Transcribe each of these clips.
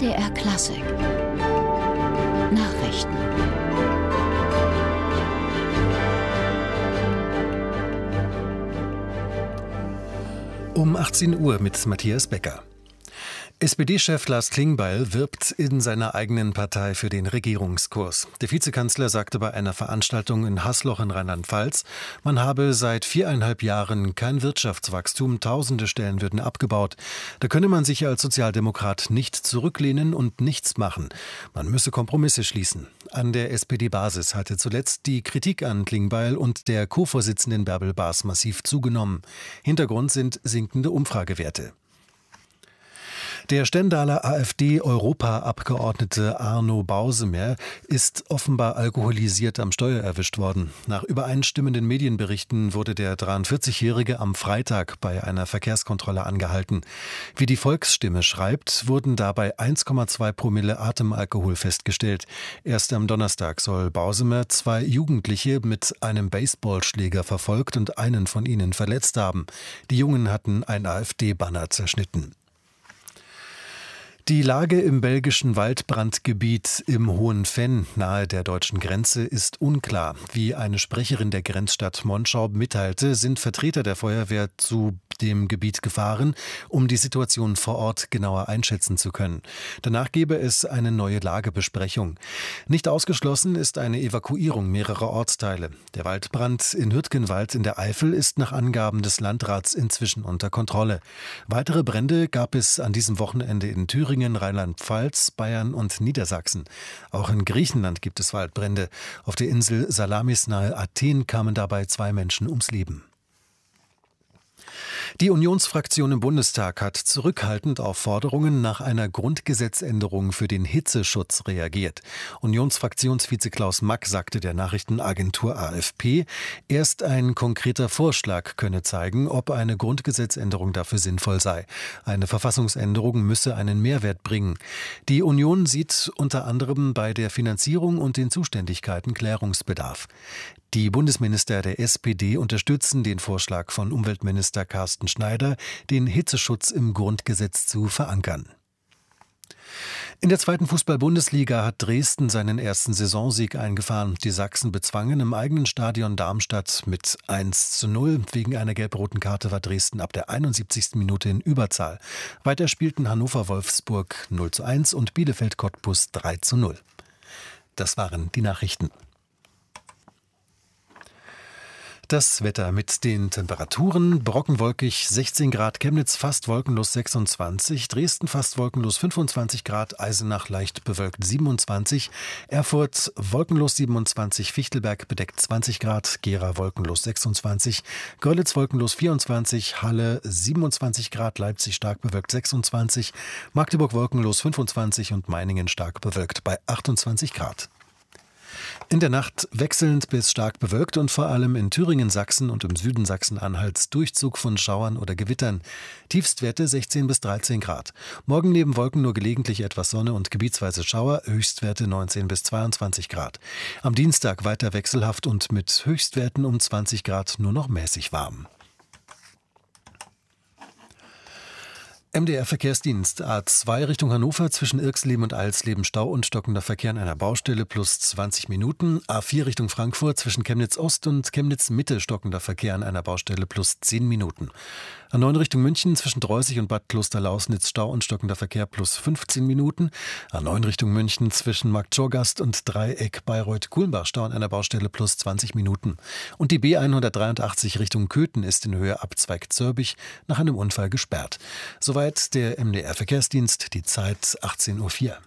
MDR Klassik Nachrichten. Um 18 Uhr mit Matthias Becker. SPD-Chef Lars Klingbeil wirbt in seiner eigenen Partei für den Regierungskurs. Der Vizekanzler sagte bei einer Veranstaltung in Haßloch in Rheinland-Pfalz, man habe seit 4,5 Jahren kein Wirtschaftswachstum, tausende Stellen würden abgebaut. Da könne man sich als Sozialdemokrat nicht zurücklehnen und nichts machen. Man müsse Kompromisse schließen. An der SPD-Basis hatte zuletzt die Kritik an Klingbeil und der Co-Vorsitzenden Bärbel Baas massiv zugenommen. Hintergrund sind sinkende Umfragewerte. Der Stendaler AfD-Europaabgeordnete Arno Bausemer ist offenbar alkoholisiert am Steuer erwischt worden. Nach übereinstimmenden Medienberichten wurde der 43-Jährige am Freitag bei einer Verkehrskontrolle angehalten. Wie die Volksstimme schreibt, wurden dabei 1,2 Promille Atemalkohol festgestellt. Erst am Donnerstag soll Bausemer 2 Jugendliche mit einem Baseballschläger verfolgt und einen von ihnen verletzt haben. Die Jungen hatten ein AfD-Banner zerschnitten. Die Lage im belgischen Waldbrandgebiet im Hohen Venn nahe der deutschen Grenze ist unklar. Wie eine Sprecherin der Grenzstadt Monschau mitteilte, sind Vertreter der Feuerwehr zu dem Gebiet gefahren, um die Situation vor Ort genauer einschätzen zu können. Danach gebe es eine neue Lagebesprechung. Nicht ausgeschlossen ist eine Evakuierung mehrerer Ortsteile. Der Waldbrand in Hürtgenwald in der Eifel ist nach Angaben des Landrats inzwischen unter Kontrolle. Weitere Brände gab es an diesem Wochenende in Thüringen, Rheinland-Pfalz, Bayern und Niedersachsen. Auch in Griechenland gibt es Waldbrände. Auf der Insel Salamis nahe Athen kamen dabei 2 Menschen ums Leben. Die Unionsfraktion im Bundestag hat zurückhaltend auf Forderungen nach einer Grundgesetzänderung für den Hitzeschutz reagiert. Unionsfraktionsvize Klaus Mack sagte der Nachrichtenagentur AFP, erst ein konkreter Vorschlag könne zeigen, ob eine Grundgesetzänderung dafür sinnvoll sei. Eine Verfassungsänderung müsse einen Mehrwert bringen. Die Union sieht unter anderem bei der Finanzierung und den Zuständigkeiten Klärungsbedarf. Die Bundesminister der SPD unterstützen den Vorschlag von Umweltminister Carsten Schneider, den Hitzeschutz im Grundgesetz zu verankern. In der 2. Fußball-Bundesliga hat Dresden seinen ersten Saisonsieg eingefahren. Die Sachsen bezwangen im eigenen Stadion Darmstadt mit 1:0. Wegen einer gelb-roten Karte war Dresden ab der 71. Minute in Überzahl. Weiter spielten Hannover-Wolfsburg 0:1 und Bielefeld-Cottbus 3:0. Das waren die Nachrichten. Das Wetter mit den Temperaturen: brockenwolkig 16 Grad, Chemnitz fast wolkenlos 26, Dresden fast wolkenlos 25 Grad, Eisenach leicht bewölkt 27, Erfurt wolkenlos 27, Fichtelberg bedeckt 20 Grad, Gera wolkenlos 26, Görlitz wolkenlos 24, Halle 27 Grad, Leipzig stark bewölkt 26, Magdeburg wolkenlos 25 und Meiningen stark bewölkt bei 28 Grad. In der Nacht wechselnd bis stark bewölkt und vor allem in Thüringen, Sachsen und im Süden Sachsen-Anhalts Durchzug von Schauern oder Gewittern. Tiefstwerte 16 bis 13 Grad. Morgen neben Wolken nur gelegentlich etwas Sonne und gebietsweise Schauer, Höchstwerte 19 bis 22 Grad. Am Dienstag weiter wechselhaft und mit Höchstwerten um 20 Grad nur noch mäßig warm. MDR-Verkehrsdienst A2 Richtung Hannover zwischen Irxleben und Alsleben Stau und stockender Verkehr an einer Baustelle plus 20 Minuten. A4 Richtung Frankfurt zwischen Chemnitz Ost und Chemnitz Mitte stockender Verkehr an einer Baustelle plus 10 Minuten. A9 Richtung München zwischen Droysig und Bad Klosterlausnitz Stau und stockender Verkehr plus 15 Minuten. A9 Richtung München zwischen Marktschorgast und Dreieck Bayreuth-Kulmbach Stau an einer Baustelle plus 20 Minuten. Und die B183 Richtung Köthen ist in Höhe Abzweig Zörbich nach einem Unfall gesperrt. Soweit der MDR-Verkehrsdienst, die Zeit 18:04 Uhr.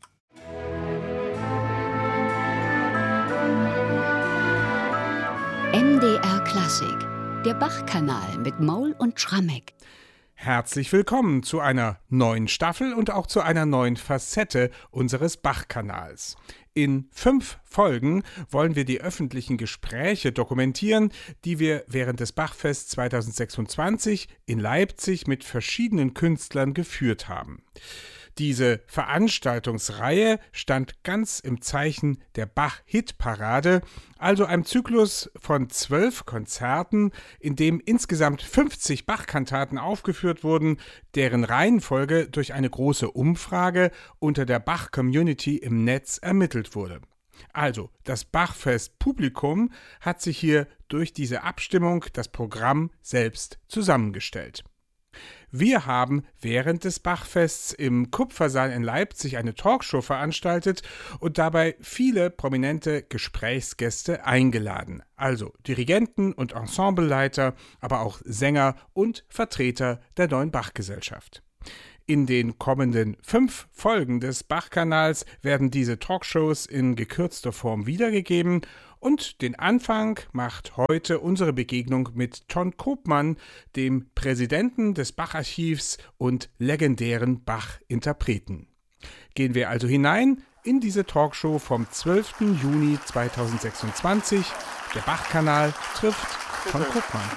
MDR Klassik, der Bach-Kanal mit Maul und Schrammeck. Herzlich willkommen zu einer neuen Staffel und auch zu einer neuen Facette unseres Bach-Kanals. In 5 Folgen wollen wir die öffentlichen Gespräche dokumentieren, die wir während des Bachfests 2026 in Leipzig mit verschiedenen Künstlern geführt haben. Diese Veranstaltungsreihe stand ganz im Zeichen der Bach-Hitparade, also einem Zyklus von 12 Konzerten, in dem insgesamt 50 Bach-Kantaten aufgeführt wurden, deren Reihenfolge durch eine große Umfrage unter der Bach-Community im Netz ermittelt wurde. Also, das Bachfest-Publikum hat sich hier durch diese Abstimmung das Programm selbst zusammengestellt. Wir haben während des Bachfests im Kupfersaal in Leipzig eine Talkshow veranstaltet und dabei viele prominente Gesprächsgäste eingeladen. Also Dirigenten und Ensembleleiter, aber auch Sänger und Vertreter der Neuen Bachgesellschaft. In den kommenden 5 Folgen des Bachkanals werden diese Talkshows in gekürzter Form wiedergegeben und den Anfang macht heute unsere Begegnung mit John Koopman, dem Präsidenten des Bacharchivs und legendären Bach-Interpreten. Gehen wir also hinein in diese Talkshow vom 12. Juni 2026. Der Bachkanal trifft John Koopman.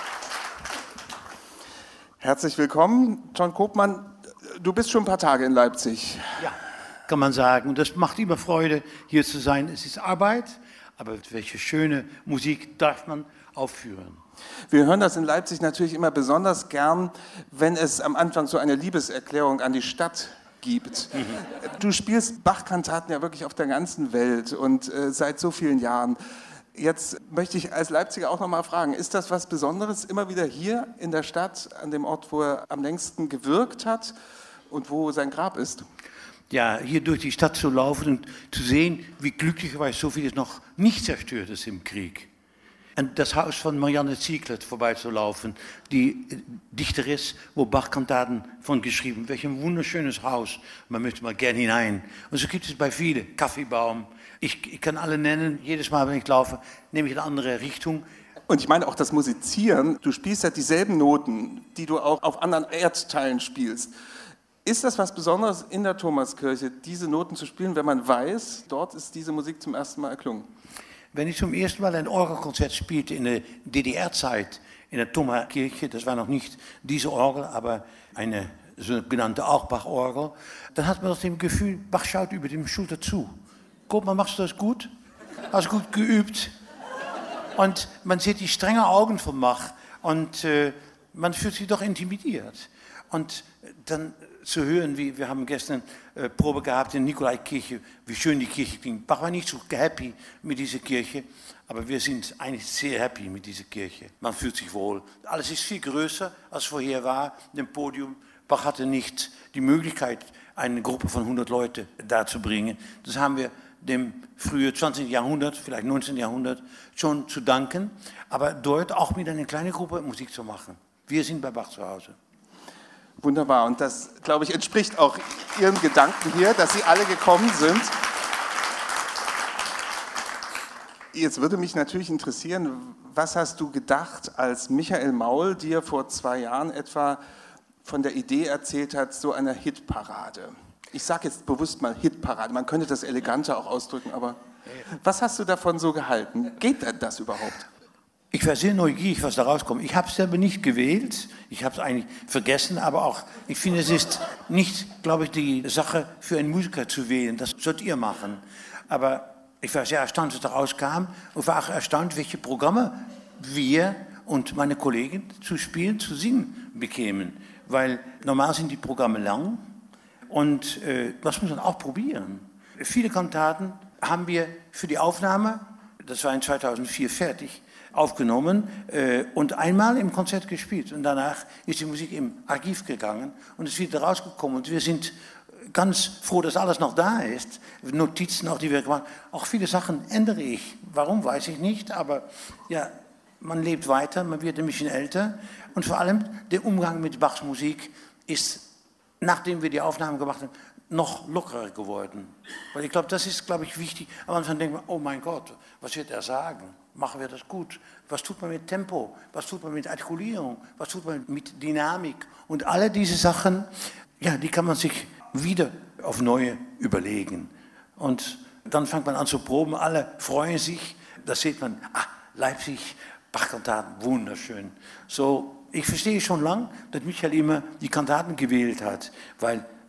Herzlich willkommen, John Koopman. Du bist schon ein paar Tage in Leipzig. Ja, kann man sagen. Und das macht immer Freude, hier zu sein. Es ist Arbeit, aber welche schöne Musik darf man aufführen. Wir hören das in Leipzig natürlich immer besonders gern, wenn es am Anfang so eine Liebeserklärung an die Stadt gibt. Du spielst Bach-Kantaten ja wirklich auf der ganzen Welt und seit so vielen Jahren. Jetzt möchte ich als Leipziger auch noch mal fragen, ist das was Besonderes, immer wieder hier in der Stadt, an dem Ort, wo er am längsten gewirkt hat und wo sein Grab ist? Ja, hier durch die Stadt zu laufen und zu sehen, wie glücklicherweise so vieles noch nicht zerstört ist im Krieg. Und das Haus von Marianne Ziegler vorbeizulaufen, die Dichterin, wo Bach-Kantaten von geschrieben. Welch ein wunderschönes Haus, man möchte mal gern hinein. Und so gibt es bei vielen, Kaffeebaum. Ich kann alle nennen, jedes Mal, wenn ich laufe, nehme ich eine andere Richtung. Und ich meine auch das Musizieren, du spielst ja dieselben Noten, die du auch auf anderen Erdteilen spielst. Ist das was Besonderes in der Thomaskirche, diese Noten zu spielen, wenn man weiß, dort ist diese Musik zum ersten Mal erklungen? Wenn ich zum ersten Mal ein Orgelkonzert spielte in der DDR-Zeit, in der Thomaskirche, das war noch nicht diese Orgel, aber eine sogenannte Auerbach-Orgel, dann hat man das dem Gefühl, Bach schaut über dem Schulter zu. Koopman, machst du das gut? Hast du gut geübt? Und man sieht die strengen Augen von Bach und man fühlt sich doch intimidiert. Und dann zu hören, wie wir haben gestern Probe gehabt in Nikolaikirche, wie schön die Kirche klingt. Bach war nicht so happy mit dieser Kirche, aber wir sind eigentlich sehr happy mit dieser Kirche. Man fühlt sich wohl. Alles ist viel größer, als vorher war, dem Podium. Bach hatte nicht die Möglichkeit, eine Gruppe von 100 Leuten da zu bringen. Das haben wir dem frühen 20. Jahrhundert, vielleicht 19. Jahrhundert, schon zu danken, aber dort auch mit einer kleinen Gruppe Musik zu machen. Wir sind bei Bach zu Hause. Wunderbar, und das, glaube ich, entspricht auch Ihren Gedanken hier, dass Sie alle gekommen sind. Jetzt würde mich natürlich interessieren, was hast du gedacht, als Michael Maul dir vor 2 Jahren etwa von der Idee erzählt hat, so einer Hitparade? Ich sage jetzt bewusst mal Hitparade, man könnte das eleganter auch ausdrücken, aber was hast du davon so gehalten? Geht das überhaupt? Ich war sehr neugierig, was da rauskommt. Ich habe es selber nicht gewählt, ich habe es eigentlich vergessen, aber auch, ich finde, es ist nicht, glaube ich, die Sache für einen Musiker zu wählen, das sollt ihr machen. Aber ich war sehr erstaunt, was da rauskam und war auch erstaunt, welche Programme wir und meine Kollegen zu spielen, zu singen bekämen. Weil normal sind die Programme lang und das muss man auch probieren. Viele Kantaten haben wir für die Aufnahme, das war in 2004 fertig, aufgenommen und einmal im Konzert gespielt. Und danach ist die Musik im Archiv gegangen und ist wieder rausgekommen. Und wir sind ganz froh, dass alles noch da ist. Notizen auch, die wir gemacht haben. Auch viele Sachen ändere ich. Warum, weiß ich nicht. Aber ja, man lebt weiter, man wird ein bisschen älter. Und vor allem der Umgang mit Bachs Musik ist, nachdem wir die Aufnahmen gemacht haben, noch lockerer geworden. Weil ich glaube, das ist, glaube ich, wichtig. Am Anfang denkt man, oh mein Gott, was wird er sagen? Machen wir das gut? Was tut man mit Tempo? Was tut man mit Artikulierung? Was tut man mit Dynamik? Und alle diese Sachen, ja, die kann man sich wieder auf neue überlegen. Und dann fängt man an zu proben, alle freuen sich. Da sieht man, Leipzig, Bach-Kantaten, wunderschön. So, ich verstehe schon lang, dass Michael immer die Kantaten gewählt hat, weil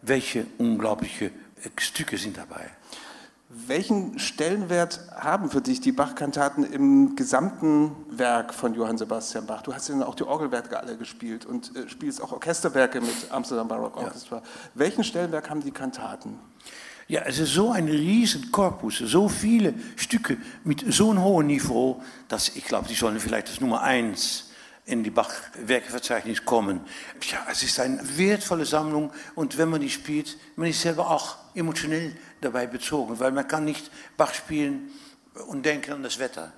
welche unglaubliche Stücke sind dabei. Welchen Stellenwert haben für dich die Bach-Kantaten im gesamten Werk von Johann Sebastian Bach? Du hast ja auch die Orgelwerke alle gespielt und spielst auch Orchesterwerke mit Amsterdam Baroque Orchestra. Ja. Welchen Stellenwert haben die Kantaten? Ja, es ist so ein riesen Korpus, so viele Stücke mit so einem hohen Niveau, dass ich glaube, die sollen vielleicht als Nummer 1 in die Bach-Werkeverzeichnis kommen. Ja, es ist eine wertvolle Sammlung und wenn man die spielt, man ist selber auch emotionell dabei bezogen, weil man kann nicht Bach spielen und denken an das Wetter.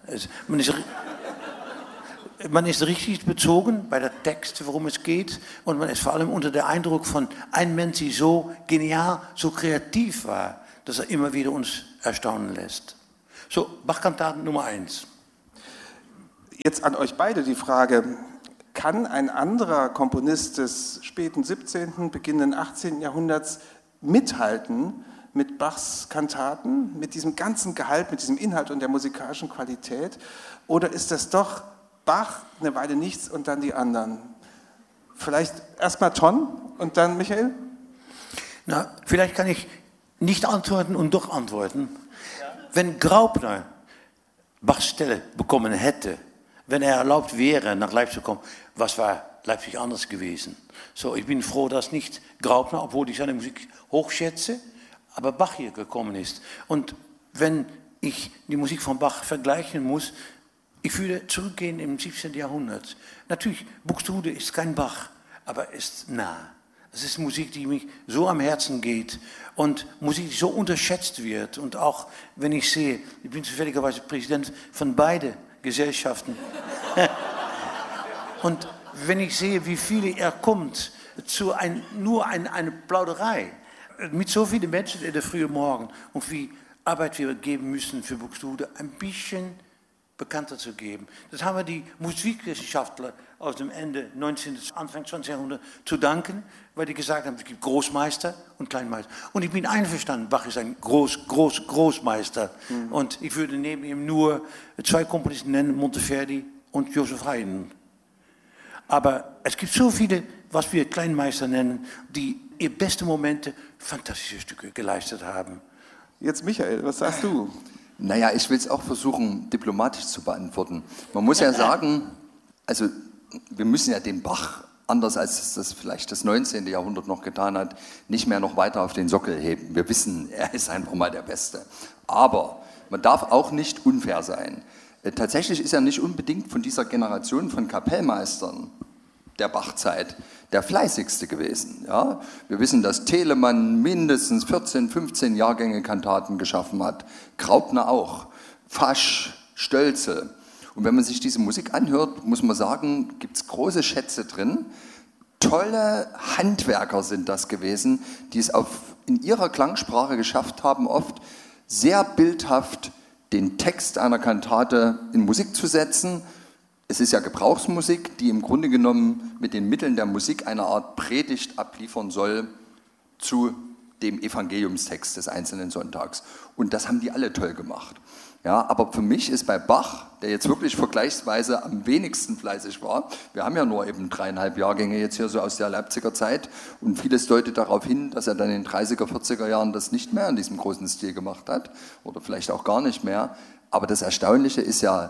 Man ist richtig bezogen bei der Text, worum es geht, und man ist vor allem unter der Eindruck von einem Mensch, der so genial, so kreativ war, dass er immer wieder uns erstaunen lässt. So, Bach-Kantaten Nummer 1. Jetzt an euch beide die Frage, kann ein anderer Komponist des späten 17., beginnenden 18. Jahrhunderts mithalten mit Bachs Kantaten, mit diesem ganzen Gehalt, mit diesem Inhalt und der musikalischen Qualität? Oder ist das doch Bach, eine Weile nichts und dann die anderen? Vielleicht erstmal Ton und dann Michael? Na, vielleicht kann ich nicht antworten und doch antworten. Ja. Wenn Graupner Bachs Stelle bekommen hätte, wenn er erlaubt wäre, nach Leipzig zu kommen, was war Leipzig anders gewesen? So, ich bin froh, dass nicht Graupner, obwohl ich seine Musik hochschätze, aber Bach hier gekommen ist. Und wenn ich die Musik von Bach vergleichen muss, ich würde zurückgehen im 17. Jahrhundert. Natürlich, Buxtehude ist kein Bach, aber ist nah. Es ist Musik, die mich so am Herzen geht und Musik, die so unterschätzt wird. Und auch, wenn ich sehe, ich bin zufälligerweise Präsident von beiden Gesellschaften. Und wenn ich sehe, wie viele er kommt, zu nur eine Plauderei, mit so vielen Menschen in der frühen Morgen und wie Arbeit wir geben müssen für Buxtehude, ein bisschen bekannter zu geben. Das haben wir die Musikwissenschaftler aus dem Ende 19. Anfang 20. Jahrhundert zu danken, weil die gesagt haben, es gibt Großmeister und Kleinmeister. Und ich bin einverstanden, Bach ist ein Großmeister. Mhm. Und ich würde neben ihm nur 2 Komponisten nennen, Monteverdi und Joseph Haydn. Aber es gibt so viele, was wir Kleinmeister nennen, die ihre besten Momente fantastische Stücke geleistet haben. Jetzt Michael, was sagst du? Naja, ich will es auch versuchen, diplomatisch zu beantworten. Man muss ja sagen, also wir müssen ja den Bach, anders als das vielleicht das 19. Jahrhundert noch getan hat, nicht mehr noch weiter auf den Sockel heben. Wir wissen, er ist einfach mal der Beste. Aber man darf auch nicht unfair sein. Tatsächlich ist er nicht unbedingt von dieser Generation von Kapellmeistern der Bachzeit der fleißigste gewesen. Ja? Wir wissen, dass Telemann mindestens 14, 15 Jahrgänge Kantaten geschaffen hat, Graupner auch, Fasch, Stölzel. Und wenn man sich diese Musik anhört, muss man sagen, gibt es große Schätze drin. Tolle Handwerker sind das gewesen, die es in ihrer Klangsprache geschafft haben, oft sehr bildhaft den Text einer Kantate in Musik zu setzen. Es ist ja Gebrauchsmusik, die im Grunde genommen mit den Mitteln der Musik eine Art Predigt abliefern soll zu dem Evangeliumstext des einzelnen Sonntags. Und das haben die alle toll gemacht. Ja, aber für mich ist bei Bach, der jetzt wirklich vergleichsweise am wenigsten fleißig war, wir haben ja nur eben 3,5 Jahrgänge jetzt hier so aus der Leipziger Zeit und vieles deutet darauf hin, dass er dann in den 30er, 40er Jahren das nicht mehr in diesem großen Stil gemacht hat oder vielleicht auch gar nicht mehr. Aber das Erstaunliche ist ja,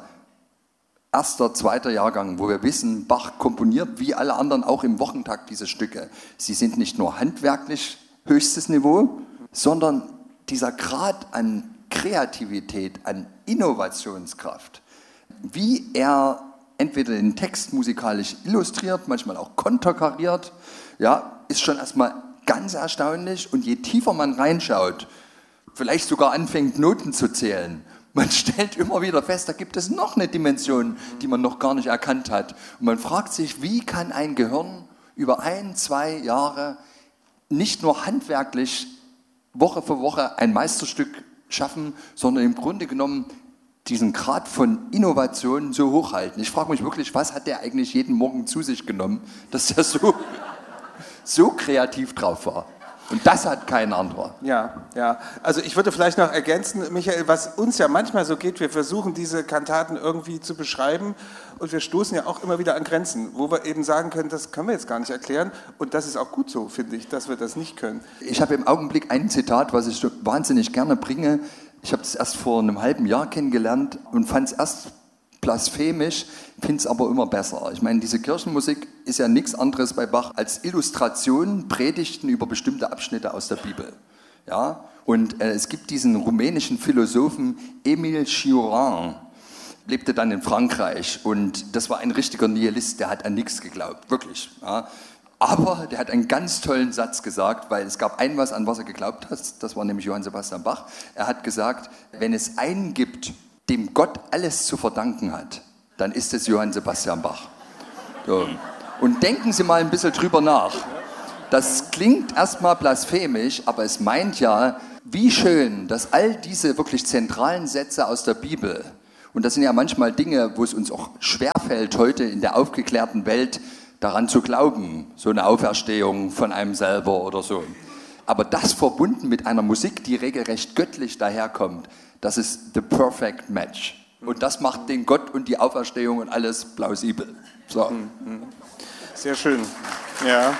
1., 2. Jahrgang, wo wir wissen, Bach komponiert wie alle anderen auch im Wochentakt diese Stücke. Sie sind nicht nur handwerklich höchstes Niveau, sondern dieser Grad an Kreativität, an Innovationskraft, wie er entweder den Text musikalisch illustriert, manchmal auch konterkariert, ja, ist schon erstmal ganz erstaunlich. Und je tiefer man reinschaut, vielleicht sogar anfängt, Noten zu zählen, man stellt immer wieder fest, da gibt es noch eine Dimension, die man noch gar nicht erkannt hat. Und man fragt sich, wie kann ein Gehirn über 1, 2 Jahre nicht nur handwerklich Woche für Woche ein Meisterstück schaffen, sondern im Grunde genommen diesen Grad von Innovation so hochhalten. Ich frage mich wirklich, was hat der eigentlich jeden Morgen zu sich genommen, dass der so kreativ drauf war? Und das hat kein anderer. Ja, ja. Also ich würde vielleicht noch ergänzen, Michael, was uns ja manchmal so geht, wir versuchen diese Kantaten irgendwie zu beschreiben und wir stoßen ja auch immer wieder an Grenzen, wo wir eben sagen können, das können wir jetzt gar nicht erklären und das ist auch gut so, finde ich, dass wir das nicht können. Ich habe im Augenblick ein Zitat, was ich wahnsinnig gerne bringe. Ich habe das erst vor einem halben Jahr kennengelernt und fand es erst blasphemisch, finde es aber immer besser. Ich meine, diese Kirchenmusik ist ja nichts anderes bei Bach als Illustration, Predigten über bestimmte Abschnitte aus der Bibel. Ja? Und es gibt diesen rumänischen Philosophen Emile Cioran, lebte dann in Frankreich und das war ein richtiger Nihilist, der hat an nichts geglaubt, wirklich. Ja? Aber der hat einen ganz tollen Satz gesagt, weil es gab ein was, an was er geglaubt hat, das war nämlich Johann Sebastian Bach. Er hat gesagt, wenn es einen gibt, dem Gott alles zu verdanken hat, dann ist es Johann Sebastian Bach. So. Und denken Sie mal ein bisschen drüber nach. Das klingt erstmal blasphemisch, aber es meint ja, wie schön, dass all diese wirklich zentralen Sätze aus der Bibel, und das sind ja manchmal Dinge, wo es uns auch schwerfällt, heute in der aufgeklärten Welt daran zu glauben, so eine Auferstehung von einem selber oder so. Aber das verbunden mit einer Musik, die regelrecht göttlich daherkommt, das ist the perfect match. Und das macht den Gott und die Auferstehung und alles plausibel. So. Sehr schön. Ja.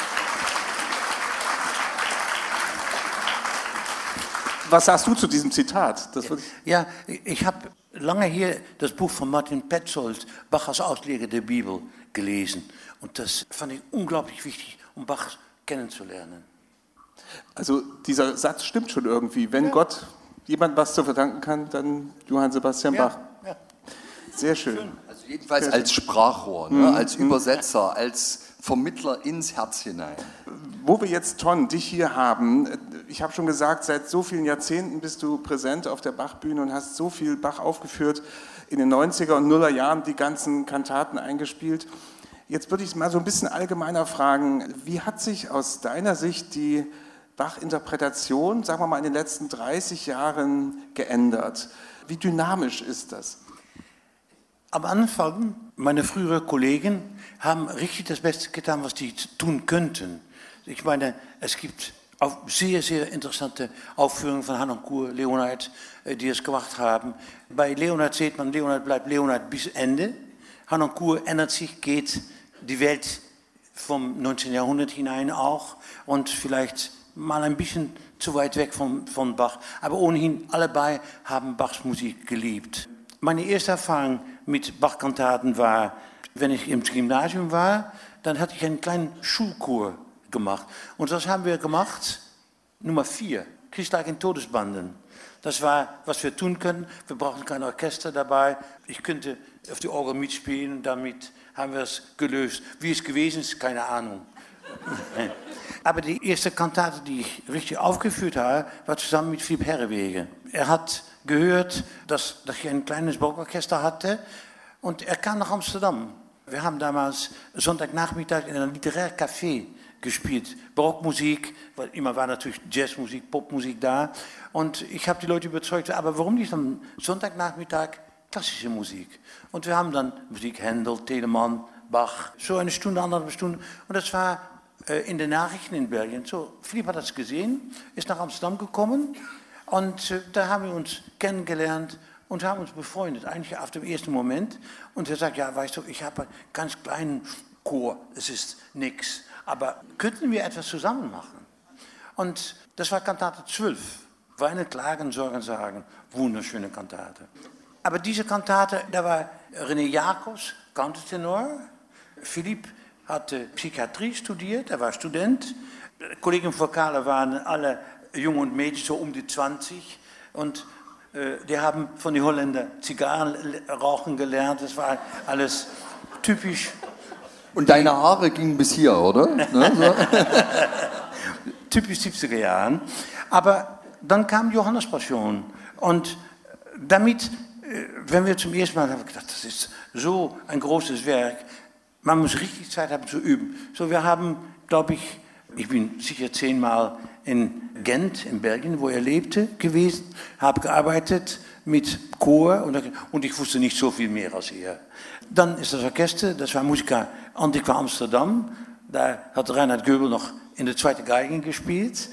Was sagst du zu diesem Zitat? Ja, ich habe lange hier das Buch von Martin Petzold, Bach als Ausleger der Bibel, gelesen. Und das fand ich unglaublich wichtig, um Bach kennenzulernen. Also dieser Satz stimmt schon irgendwie. Wenn Gott jemand was zu verdanken kann, dann Johann Sebastian Bach. Ja. Sehr schön. Also jedenfalls als Sprachrohr, ne? Als Übersetzer, als Vermittler ins Herz hinein. Wo wir jetzt, Ton, dich hier haben, ich habe schon gesagt, seit so vielen Jahrzehnten bist du präsent auf der Bachbühne und hast so viel Bach aufgeführt, in den 90er und 0er Jahren die ganzen Kantaten eingespielt. Jetzt würde ich mal so ein bisschen allgemeiner fragen, wie hat sich aus deiner Sicht die Bach-Interpretation, sagen wir mal, in den letzten 30 Jahren geändert? Wie dynamisch ist das? Am Anfang, meine früheren Kollegen haben richtig das Beste getan, was die tun könnten. Ich meine, es gibt auch sehr, sehr interessante Aufführungen von Harnoncourt, Leonhard, die es gemacht haben. Bei Leonhard sieht man, Leonhard bleibt Leonhard bis Ende. Harnoncourt ändert sich, geht die Welt vom 19. Jahrhundert hinein auch und vielleicht mal ein bisschen zu weit weg von Bach. Aber ohnehin, alle beide haben Bachs Musik geliebt. Meine erste Erfahrung mit Bach-Kantaten war, wenn ich im Gymnasium war, dann hatte ich einen kleinen Schulchor gemacht. Und das haben wir gemacht, Nummer 4, Christlein in Todesbanden. Das war, was wir tun können. Wir brauchten kein Orchester dabei. Ich könnte auf die Orgel mitspielen und damit haben wir es gelöst. Wie es gewesen ist, keine Ahnung. Aber die erste Kantate, die ich richtig aufgeführt habe, war zusammen mit Philipp Herrewege. Er hat gehört, dass ich ein kleines Barockorchester hatte und er kam nach Amsterdam. Wir haben damals Sonntagnachmittag in einem literaire Café gespielt. Barockmusik, weil immer war natürlich Jazzmusik, Popmusik da. Und ich habe die Leute überzeugt, aber warum nicht am Sonntagnachmittag klassische Musik? Und wir haben dann Musik, Händel, Telemann, Bach, so eine Stunde, anderthalb Stunden. Und das war in den Nachrichten in Belgien. So, Philipp hat das gesehen, ist nach Amsterdam gekommen und da haben wir uns kennengelernt und haben uns befreundet, eigentlich auf dem ersten Moment. Und er sagt, ja, weißt du, ich habe einen ganz kleinen Chor, es ist nichts, aber könnten wir etwas zusammen machen? Und das war Kantate 12, Weinen, Klagen, Sorgen, Sagen, wunderschöne Kantate. Aber diese Kantate, da war René Jacobs, Countertenor, Philipp hatte Psychiatrie studiert, er war Student. Kollegen Vokale waren alle jung und Mädchen, so um die 20. Und die haben von den Holländern Zigarren rauchen gelernt. Das war alles typisch. Und deine Haare gingen bis hier, oder? Ne? So. Typisch 70er Jahren. Aber dann kam Johannespassion. Und damit, wenn wir zum ersten Mal haben gedacht, das ist so ein großes Werk, man muss richtig Zeit haben zu üben. So, wir haben, glaube ich bin sicher 10-mal in Gent, in Belgien, wo er lebte, gewesen, habe gearbeitet mit Chor und ich wusste nicht so viel mehr als er. Dann ist das Orchester, das war Musica Antiqua Amsterdam, da hat Reinhard Goebel noch in der zweiten Geige gespielt.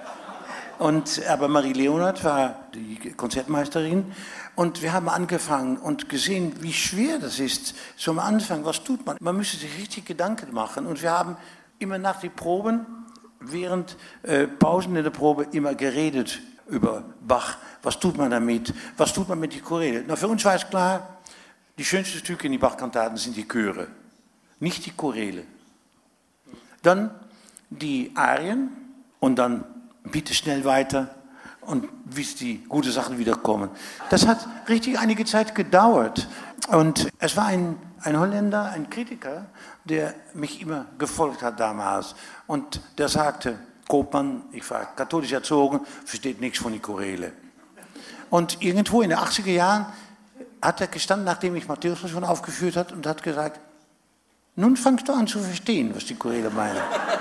Aber Marie Leonard war die Konzertmeisterin und wir haben angefangen und gesehen, wie schwer das ist. So am Anfang, was tut man? Man müsste sich richtig Gedanken machen und wir haben immer nach den Proben, während Pausen in der Probe, immer geredet über Bach. Was tut man damit? Was tut man mit den Choräle? Na, für uns war es klar, die schönsten Stücke in die Bach-Kantaten sind die Chöre, nicht die Choräle. Dann die Arien und dann bitte schnell weiter und bis die guten Sachen wiederkommen. Das hat richtig einige Zeit gedauert. Und es war ein Holländer, ein Kritiker, der mich immer gefolgt hat damals. Und der sagte, Koopman, ich war katholisch erzogen, versteht nichts von die Choräle. Und irgendwo in den 80er Jahren hat er gestanden, nachdem ich Matthäus-Passion aufgeführt habe, und hat gesagt, nun fangst du an zu verstehen, was die Choräle meinen.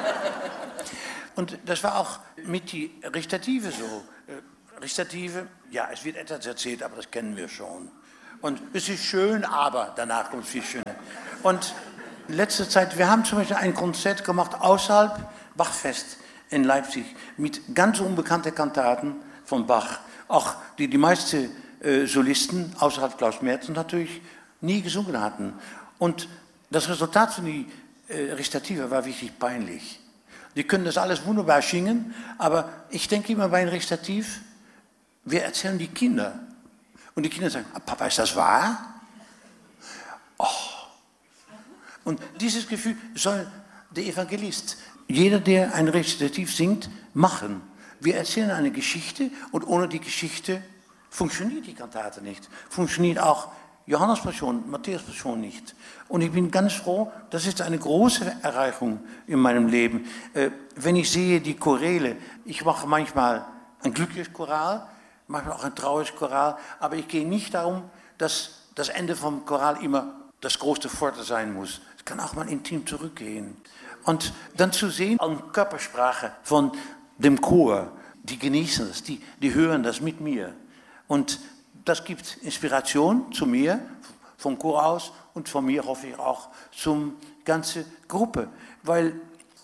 Und das war auch mit die Recitative so. Recitative, ja, es wird etwas erzählt, aber das kennen wir schon. Und es ist schön, aber danach kommt es viel schöner. Und in letzter Zeit, wir haben zum Beispiel ein Konzert gemacht außerhalb Bachfest in Leipzig mit ganz unbekannten Kantaten von Bach. Auch die meisten Solisten, außerhalb Klaus Merz, natürlich nie gesungen hatten. Und das Resultat von die Recitative war wirklich peinlich. Die können das alles wunderbar singen, aber ich denke immer bei einem Rezitativ, wir erzählen die Kinder. Und die Kinder sagen, Papa, ist das wahr? Oh. Und dieses Gefühl soll der Evangelist, jeder, der ein Rezitativ singt, machen. Wir erzählen eine Geschichte und ohne die Geschichte funktioniert die Kantate nicht. Funktioniert auch Johannes-Passion, Matthäus-Passion nicht. Und ich bin ganz froh, das ist eine große Erreichung in meinem Leben. Wenn ich sehe die Choräle, ich mache manchmal ein glückliches Choral, manchmal auch ein trauriges Choral, aber ich gehe nicht darum, dass das Ende vom Choral immer das große Forte sein muss. Es kann auch mal intim zurückgehen. Und dann zu sehen, an Körpersprache von dem Chor, die genießen das, die hören das mit mir. Und das gibt Inspiration zu mir, vom Chor aus und von mir hoffe ich auch zum ganzen Gruppe. Weil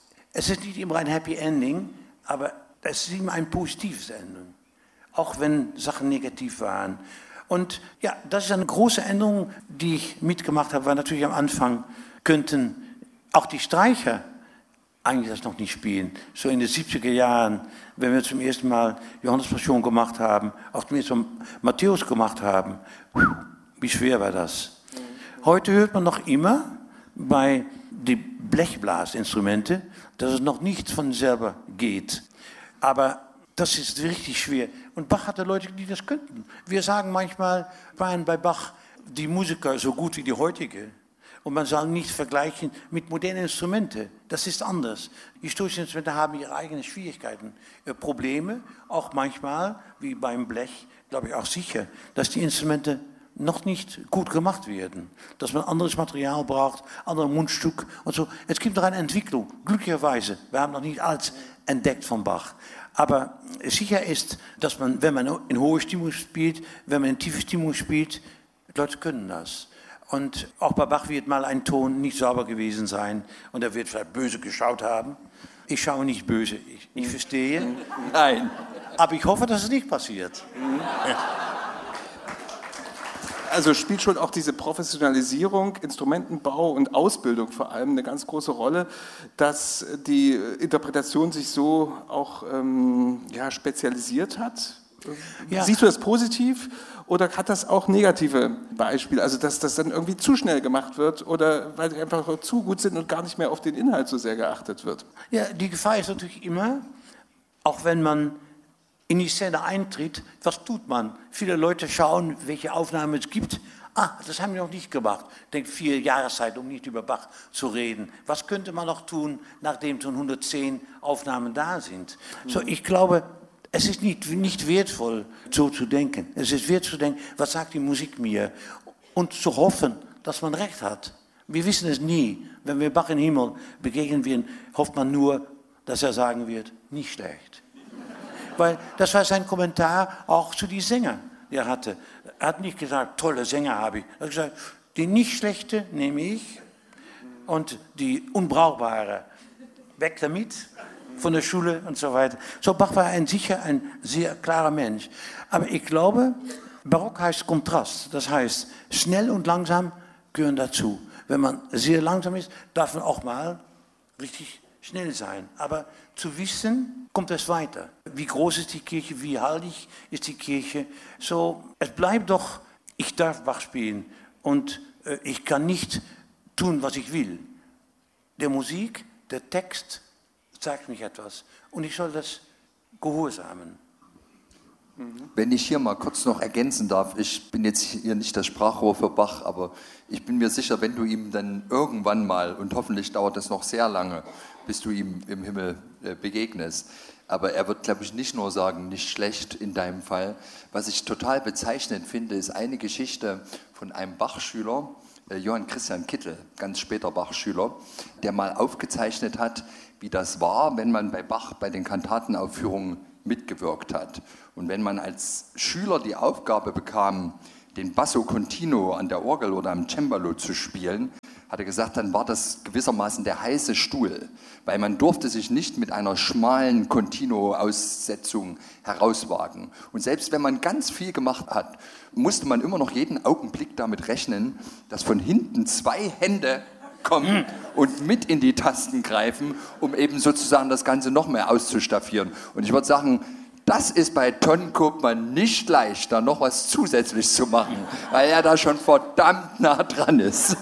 es ist nicht immer ein Happy Ending, aber es ist immer ein positives Ende. Auch wenn Sachen negativ waren. Und ja, das ist eine große Änderung, die ich mitgemacht habe, weil natürlich am Anfang könnten auch die Streicher eigentlich das noch nicht spielen. So in den 70er Jahren, wenn wir zum ersten Mal Johannes-Passion gemacht haben, auch zum ersten Mal Matthäus gemacht haben, wie schwer war das? Heute hört man noch immer bei den Blechblasinstrumenten, dass es noch nicht von selber geht. Aber das ist richtig schwer. Und Bach hatte Leute, die das könnten. Wir sagen manchmal, waren bei Bach die Musiker so gut wie die heutige. Und man soll nicht vergleichen mit modernen Instrumenten. Das ist anders. Historische Instrumente haben ihre eigenen Schwierigkeiten, Probleme, auch manchmal, wie beim Blech, glaube ich auch sicher, dass die Instrumente noch nicht gut gemacht werden. Dass man anderes Material braucht, andere Mundstück und so. Es gibt noch eine Entwicklung, glücklicherweise. Wir haben noch nicht alles entdeckt von Bach. Aber sicher ist, dass man, wenn man in hohe Stimmung spielt, wenn man in tiefe Stimmung spielt, die Leute können das. Und auch bei Bach wird mal ein Ton nicht sauber gewesen sein und er wird vielleicht böse geschaut haben. Ich schaue nicht böse, ich verstehe. Nein. Aber ich hoffe, dass es nicht passiert. Also spielt schon auch diese Professionalisierung, Instrumentenbau und Ausbildung vor allem eine ganz große Rolle, dass die Interpretation sich so auch spezialisiert hat? Ja. Siehst du das positiv oder hat das auch negative Beispiele? Also dass das dann irgendwie zu schnell gemacht wird oder weil sie einfach zu gut sind und gar nicht mehr auf den Inhalt so sehr geachtet wird? Ja, die Gefahr ist natürlich immer, auch wenn man in die Szene eintritt, was tut man? Viele Leute schauen, welche Aufnahmen es gibt. Das haben wir noch nicht gemacht. Denkt 4 Jahreszeit, um nicht über Bach zu reden. Was könnte man noch tun, nachdem schon 110 Aufnahmen da sind? So, ich glaube, es ist nicht wertvoll, so zu denken. Es ist wertvoll zu denken, was sagt die Musik mir? Und zu hoffen, dass man recht hat. Wir wissen es nie. Wenn wir Bach im Himmel begegnen werden, hofft man nur, dass er sagen wird, nicht schlecht. Weil das war sein Kommentar auch zu den Sängern, die er hatte. Er hat nicht gesagt, tolle Sänger habe ich. Er hat gesagt, die nicht schlechte nehme ich und die unbrauchbare weg damit. von der Schule und so weiter. So Bach war sicher ein sehr klarer Mensch. Aber ich glaube, Barock heißt Kontrast. Das heißt, schnell und langsam gehören dazu. Wenn man sehr langsam ist, darf man auch mal richtig schnell sein. Aber zu wissen, kommt es weiter. Wie groß ist die Kirche, wie heilig ist die Kirche. So, es bleibt doch, ich darf Bach spielen und ich kann nicht tun, was ich will. Der Musik, der Text sagt mich etwas und ich soll das gehorsamen. Wenn ich hier mal kurz noch ergänzen darf, ich bin jetzt hier nicht das Sprachrohr für Bach, aber ich bin mir sicher, wenn du ihm dann irgendwann mal, und hoffentlich dauert es noch sehr lange, bis du ihm im Himmel begegnest, aber er wird, glaube ich, nicht nur sagen, nicht schlecht in deinem Fall. Was ich total bezeichnend finde, ist eine Geschichte von einem Bach-Schüler, Johann Christian Kittel, ganz später Bach-Schüler, der mal aufgezeichnet hat, wie das war, wenn man bei Bach bei den Kantatenaufführungen mitgewirkt hat. Und wenn man als Schüler die Aufgabe bekam, den Basso Continuo an der Orgel oder am Cembalo zu spielen, hat er gesagt, dann war das gewissermaßen der heiße Stuhl, weil man durfte sich nicht mit einer schmalen Continuo-Aussetzung herauswagen. Und selbst wenn man ganz viel gemacht hat, musste man immer noch jeden Augenblick damit rechnen, dass von hinten 2 Hände kommen und mit in die Tasten greifen, um eben sozusagen das Ganze noch mehr auszustaffieren. Und ich würde sagen, das ist bei Ton Koopman nicht leicht, da noch was zusätzlich zu machen, weil er da schon verdammt nah dran ist.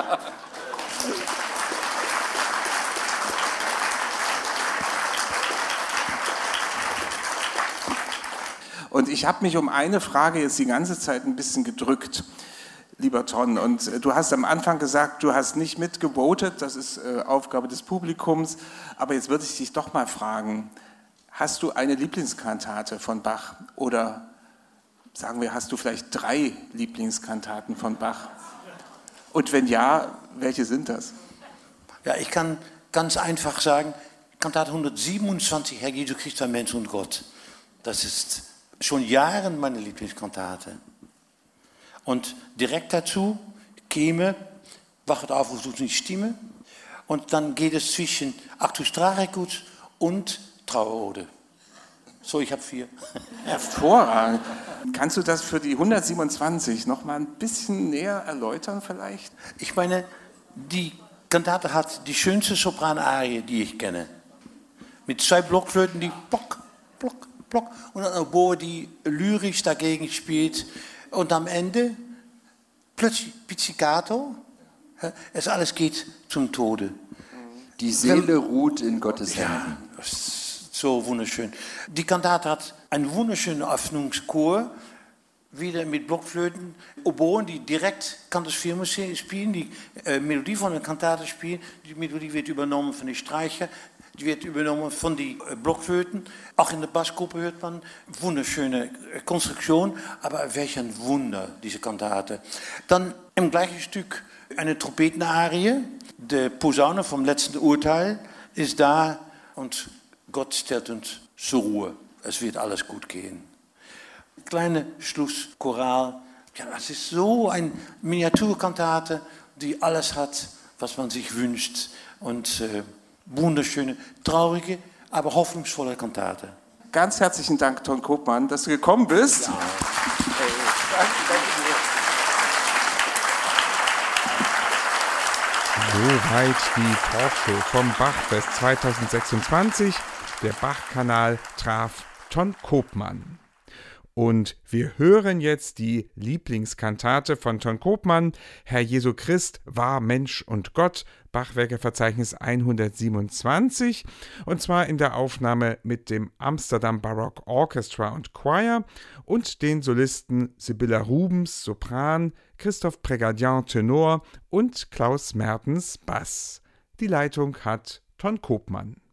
Und ich habe mich um eine Frage jetzt die ganze Zeit ein bisschen gedrückt, lieber Ton. Und du hast am Anfang gesagt, du hast nicht mitgevotet, das ist Aufgabe des Publikums. Aber jetzt würde ich dich doch mal fragen, hast du eine Lieblingskantate von Bach? Oder sagen wir, hast du vielleicht 3 Lieblingskantaten von Bach? Und wenn ja, welche sind das? Ja, ich kann ganz einfach sagen, Kantate 127, Herr Jesu Christus, Mensch und Gott. Das ist schon Jahre meine Lieblingskantate. Und direkt dazu käme, wachet auf, wo du nicht Stimme. Und dann geht es zwischen Actus Tragikus und Trauerode. So, ich habe 4. Hervorragend. Kannst du das für die 127 noch mal ein bisschen näher erläutern vielleicht? Ich meine, die Kantate hat die schönste Sopranarie, die ich kenne. Mit 2 Blockflöten, die plock, plock, plock. Und ein Oboe, die lyrisch dagegen spielt. Und am Ende plötzlich Pizzicato. Es alles geht zum Tode. Die Seele ruht in Gottes Händen. Ja, so wunderschön. Die Kantate hat einen wunderschönen Öffnungschor, wieder mit Blockflöten, Oboen, die direkt Cantus Firmus spielen, die Melodie von der Kantate spielen. Die Melodie wird übernommen von den Streicher, die wird übernommen von den Blockflöten. Auch in der Bassgruppe hört man wunderschöne Konstruktion, aber welch ein Wunder, diese Kantate. Dann im gleichen Stück eine Trompetenarie, die Posaune vom letzten Urteil ist da und Gott stellt uns zur Ruhe. Es wird alles gut gehen. Kleine Schlusschoral. Ja, das ist so eine Miniaturkantate, die alles hat, was man sich wünscht. Und wunderschöne, traurige, aber hoffnungsvolle Kantate. Ganz herzlichen Dank, Ton Koopman, dass du gekommen bist. Ja. Soweit die Talkshow vom Bachfest 2026. Der Bachkanal traf Ton Koopman. Und wir hören jetzt die Lieblingskantate von Ton Koopman, Herr Jesu Christ war Mensch und Gott, Bachwerkeverzeichnis 127, und zwar in der Aufnahme mit dem Amsterdam Baroque Orchestra und Choir und den Solisten Sibylla Rubens, Sopran, Christoph Prégardien, Tenor und Klaus Mertens, Bass. Die Leitung hat Ton Koopman.